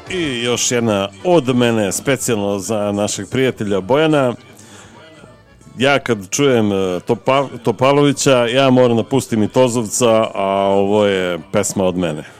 I još jedna od mene, specijalno za našeg prijatelja Bojana. Ja kad čujem Topalovića, ja moram da pustim i Tozovca, a ovo je pesma od mene.